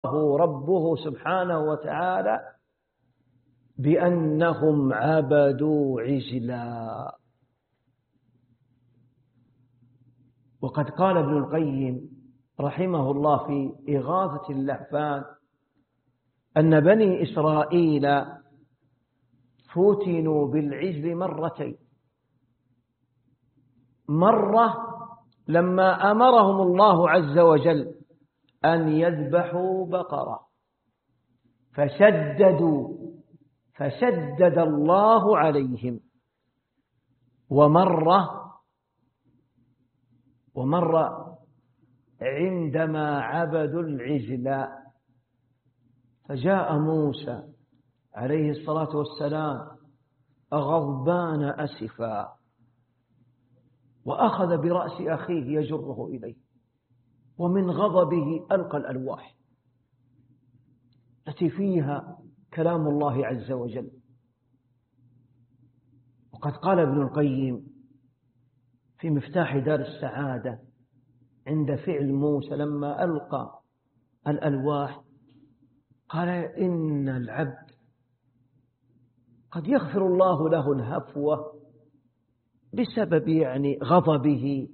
ربه سبحانه وتعالى بأنهم عبدوا عجلا. وقد قال ابن القيم رحمه الله في إغاثة اللهفان أن بني إسرائيل فتنوا بالعجل مرتين. مرة لما أمرهم الله عز وجل أن يذبحوا بقرة فشدد الله عليهم، ومرة عندما عبدوا العجل فجاء موسى عليه الصلاة والسلام غضبان أسفا وأخذ برأس أخيه يجره إليه، ومن غضبه ألقى الألواح التي فيها كلام الله عز وجل. وقد قال ابن القيم في مفتاح دار السعادة عند فعل موسى لما ألقى الألواح، قال إن العبد قد يغفر الله له الهفوة بسبب غضبه،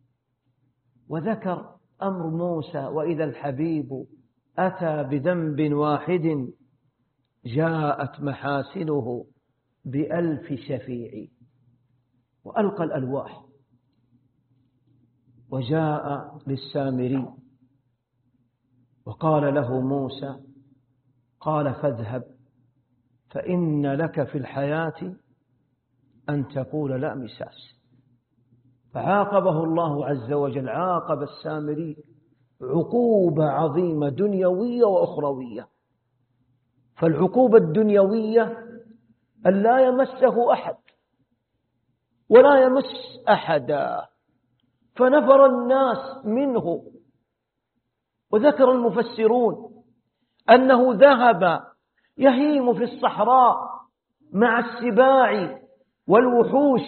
وذكر أمر موسى وإذا الحبيب أتى بذنب واحد جاءت محاسنه ب1000 شفيع، وألقى الألواح وجاء للسامري وقال له موسى قال فاذهب فإن لك في الحياة أن تقول لا مساس. فعاقبه الله عز وجل، عاقب السامري عقوبة عظيمة دنيوية وأخروية. فالعقوبة الدنيوية أن لا يمسه أحد ولا يمس أحدا، فنفر الناس منه. وذكر المفسرون أنه ذهب يهيم في الصحراء مع السباع والوحوش.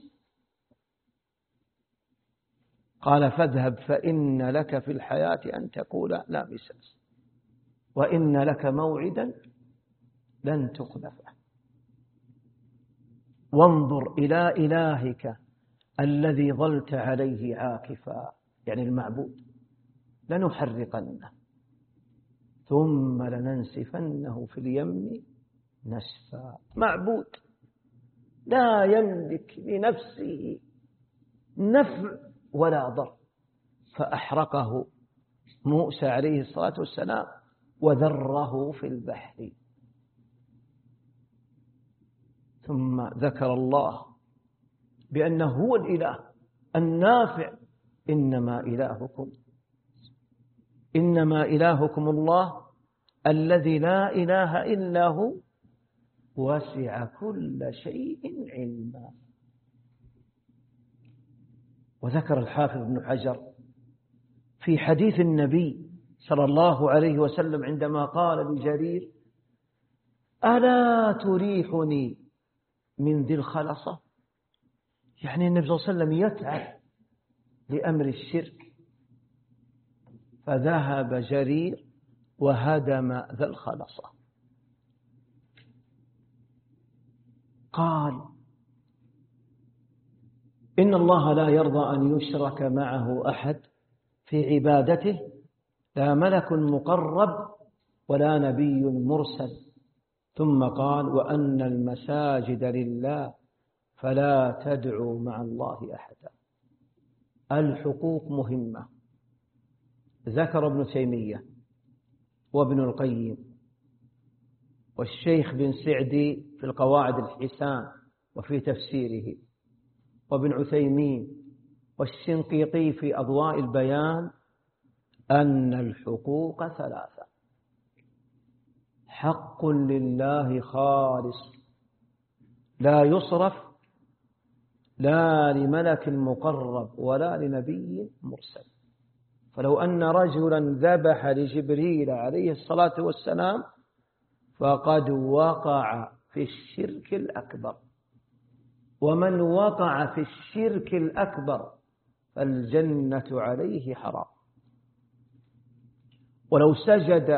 قال فاذهب فإن لك في الحياة أن تقول لا مساس وإن لك موعدا لن تخلفه وانظر إلى إلهك الذي ظلت عليه عاكفا، يعني المعبود، لنحرقنه ثم لننسفنه في اليم نسفا. معبود لا يملك لنفسه نفع ولا ضر، فأحرقه موسى عليه الصلاة والسلام وذره في البحر. ثم ذكر الله بأنه هو الإله النافع. إنما إلهكم الله الذي لا إله إلا هو وسع كل شيء علما. وذكر الحافظ ابن حجر في حديث النبي صلى الله عليه وسلم عندما قال لجرير ألا تريحني من ذي الخلصة، يعني النبي صلى الله عليه وسلم يتعب لأمر الشرك، فذهب جرير وهدم ذا الخلصة. قال إن الله لا يرضى أن يشرك معه أحد في عبادته، لا ملك مقرب ولا نبي مرسل. ثم قال وأن المساجد لله فلا تدعوا مع الله أحدا. الحقوق مهمة. ذكر ابن تيمية وابن القيم والشيخ بن سعدي في القواعد الحسان وفي تفسيره، وابن عثيمين والشنقيطي في أضواء البيان، أن الحقوق 3: حق لله خالص لا يصرف لا لملك مقرب ولا لنبي مرسل. فلو أن رجلا ذبح لجبريل عليه الصلاة والسلام فقد وقع في الشرك الأكبر، ومن وقع في الشرك الأكبر فالجنة عليه حرام. ولو سجد